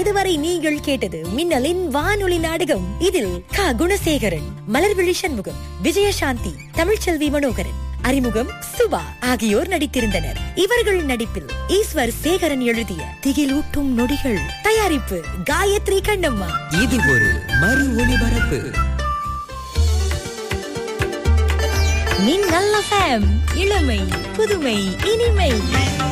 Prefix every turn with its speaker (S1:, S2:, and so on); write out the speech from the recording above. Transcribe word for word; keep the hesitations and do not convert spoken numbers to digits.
S1: இதுவரை நீங்கள் கேட்டது மின்னலின் வானொலி நாடகம். இதில் க குணசேகரன், மலர்விழி சண்முகம், விஜயசாந்தி, தமிழ்ச்செல்வி மனோகரன், அறிமுகம் சுபா ஆகியோர் நடித்திருந்தனர். இவர்கள் நடிப்பில் ஈஸ்வர் சேகரன் எழுதிய திகிலூட்டும் நொடிகள். தயாரிப்பு காயத்ரி கண்ணம்மா.
S2: இது ஒரு மறு ஒளிபரப்பு.
S1: மின்னல் எஃப்எம், இளமை புதுமை இனிமை.